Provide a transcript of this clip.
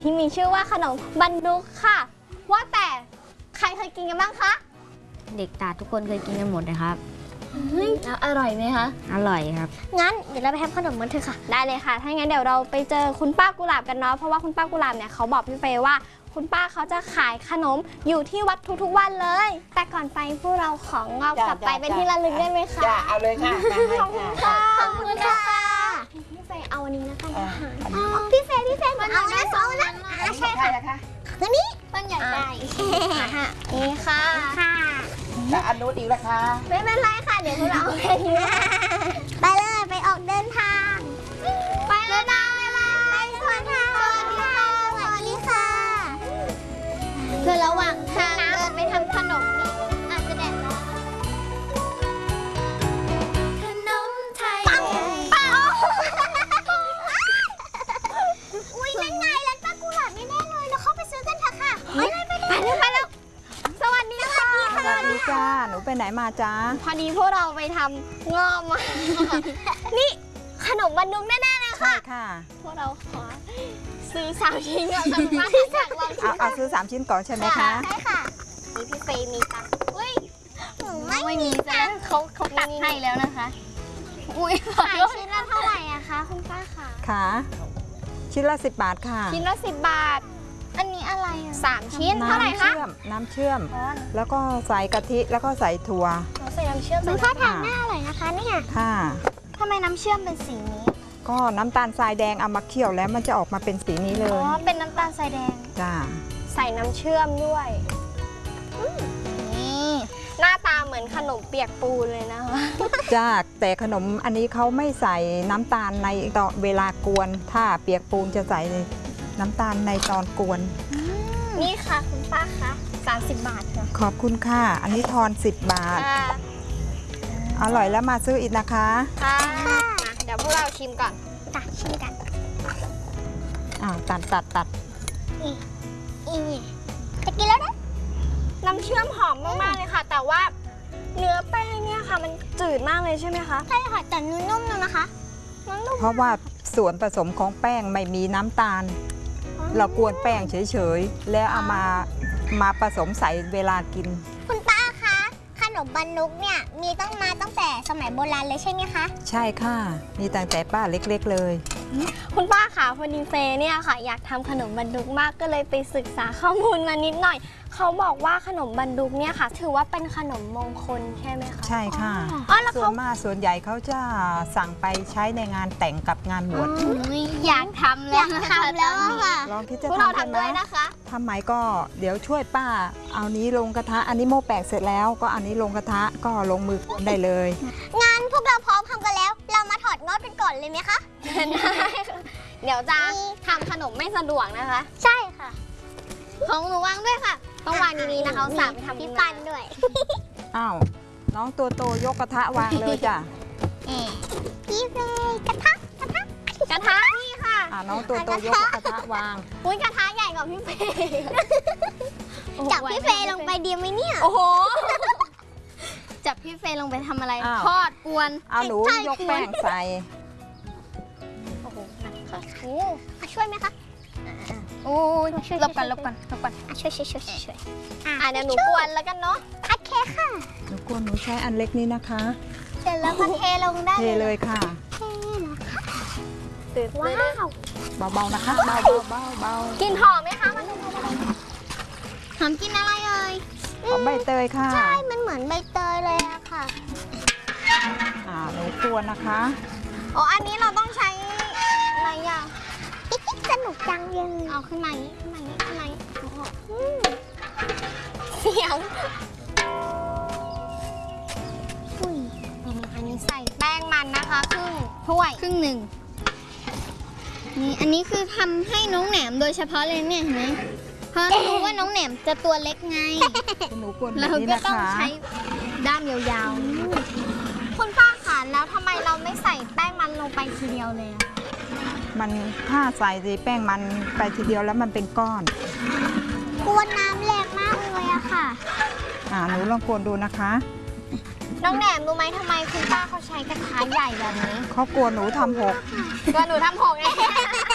ที่มีชื่อว่าขนมบันดุกค่ะว่าแต่ใครเคยกินกันบ้างคะเด็กตาทุกคนเคยกินกันหมดนะครับแล้วอร่อยไหมคะอร่อยครับงั้นเดี๋ยวเราไปทำขนมกันเถอะค่ะได้เลยค่ะถ้างั้นเดี๋ยวเราไปเจอคุณป้ากุหลาบกันเนาะเพราะว่าคุณป้ากุหลาบเนี่ยเขาบอกพี่เฟย์ว่าคุณป้าเขาจะขายขนมอยู่ที่วัดทุกๆวันเลยแต่ก่อนไปพวกเราของงอกกลับไปเป็นที่ระลึกได้ไหมคะจ้าเอาเลยค่ะขอบคุณค่ะขอบคุณค่ะพี่เฟย์เอาอันนี้นะคะพี่เฟย์มาเอานะสองนะใช่ค่ะตัวนี้ต้นใหญ่ได้นี่ค่ะแล้วอันนู้นอีกราคาไม่เป็นไรค่ะเดี๋ยวพวกเราไปทีไปเลยไปออกเดินทางไปเลยนะไปสวัสดีค่ะสวัสดีค่ะคือระหว่างทางเดินไปทำขนมอาจจะแดดร้อนขนมไทยปังอุ้ยนั่นไงร้านป้ากุหลาบแน่ๆเลยเราเข้าไปซื้อกันเถอะค่ะไปแล้วสวัสดีค่ะสวัสดีจ้าหนูไปไหนมาจ้าพอดีพวกเราไปทำงอมมานี่ขนมบันดุงแน่ๆเลยค่ะค่ะพวกเราขอซื้อ3 ชิ้นก่อนค่ะคุณป้าอยากลองชิมเอาซื้อ3 ชิ้นก่อนใช่ไหมคะใช่ค่ะนี่พี่เฟย์มีตังค์อุ้ยไม่มีจ้ะเขาตัดให้แล้วนะคะอุ้ยขายชิ้นละเท่าไหร่อะคะคุณป้าค่ะค่ะชิ้นละ10 บาทค่ะชิ้นละ10 บาทอันนี้อะไร3 ชิ้นเท่าไหร่คะน้ำเชื่อมแล้วก็ใส่กะทิแล้วก็ใส่ถั่วใส่น้ำเชื่อมมันก็ทานหน้าอร่อยนะคะเนี่ยค่ะทำไมน้ำเชื่อมเป็นสีนี้ก็น้ำตาลทรายแดงเอามาเคี่ยวแล้วมันจะออกมาเป็นสีนี้เลยเป็นน้ำตาลทรายแดงจ้าใส่น้ำเชื่อมด้วยนี่หน้าตาเหมือนขนมเปียกปูนเลยนะคะจ้าแต่ขนมอันนี้เขาไม่ใส่น้ำตาลในตอนเวลากวนถ้าเปียกปูนจะใส่น้ำตาลในตอนกวนนี่ค่ะคุณป้าคะ30 บาทค่ะขอบคุณค่ะอันนี้ทอน10 บาทอร่อยแล้วมาซื้ออีกนะคะค่ะเดี๋ยวพวกเราชิมก่อนชิมกันตัดนี่จะกินแล้วนะน้ำเชื่อมหอมมากๆเลยค่ะแต่ว่าเนื้อแป้งเนี่ยค่ะมันจืดมากเลยใช่ไหมคะใช่ค่ะแต่นุ่มๆนะคะเพราะว่าส่วนผสมของแป้งไม่มีน้ำตาลเรากวนแป้งเฉยๆแล้วเอามาผสมใส่เวลากินคุณป้าคะขนมบันนุกเนี่ยมีตั้งแต่สมัยโบราณเลยใช่ไหมคะใช่ค่ะมีตั้งแต่ป้าเล็กๆเลยคุณป้าค่ะพอดีเฟย์เนี่ยค่ะอยากทำขนมบันดุกมากก็เลยไปศึกษาข้อมูลมานิดหน่อยเขาบอกว่าขนมบันดุกเนี่ยค่ะถือว่าเป็นขนมมงคลใช่ไหมคะใช่ค่ะส่วนใหญ่เขาจะสั่งไปใช้ในงานแต่งกับงานบวชอยากทำแล้วค่ะลองคิดจะทำด้วยนะคะทำไหมก็เดี๋ยวช่วยป้าเอานี้ลงกระทะอันนี้โม่แปกเสร็จแล้วก็อันนี้ลงกระทะก็ลงมือกวนได้เลยงานพวกเราพร้อมทำกันแล้วเรามาถอดงอดกันก่อนเลยไหมคะได้เดี๋ยวจะทำขนมไม่สะดวกนะคะใช่ค่ะของหนูวางด้วยค่ะต้องวางดีๆนะคะสามไปทำที่ปั้นด้วยอ้าวน้องตัวโตยกกระทะวางเลยจ้ะพี่เฟย์กระทะนี่ค่ะน้องตัวโตยกกระทะวางอุ้ยกระทะใหญ่กว่าพี่เฟย์จับพี่เฟย์ลงไปดีไหมเนี่ยโอ้โหจับพี่เฟย์ลงไปทำอะไรทอดกวนเอาหนูยกแป้งใส่โอ้โหหนักค่ะโอ้ช่วยไหมคะโอ้ยลบกันช่วยเดี๋ยวหนูกวนแล้วกันเนาะโอเคค่ะหนูกวนหนูใช้อันเล็กนี้นะคะเสร็จแล้วก็เทลงได้เลยค่ะว้าวเบาๆนะคะเบากินหอมไหมคะมันหอมกินอะไรเอ่ยหอมใบเตยค่ะใช่มันเหมือนใบเตยเลยอะค่ะหนูกวนนะคะอ๋ออันนี้เราต้องใช้อะไรอย่างสนุกจังเลยเอาขึ้นมานี้เสียงอันนี้ใส่แป้งมันนะคะครึ่งหนึ่งนี่อันนี้คือทำให้น้องแหนมโดยเฉพาะเลยเนี่ยเห็นไหมเพราะรู้ว่าน้องแหนมจะตัวเล็กไงเราก็ต้องใช้ด้ามยาวๆคุณป้าค่ะแล้วทำไมเราไม่ใส่แป้งมันลงไปทีเดียวเลยมันถ้าใส่แป้งมันไปทีเดียวแล้วมันเป็นก้อนกวนน้ำแรงมากเลยอะค่ะหนูลองกวนดูนะคะน้องแหนมรู้ไหมทำไมคุณป้าเขาใช้กระทะใหญ่แบบนี้เขากลัวหนูทำหกเอง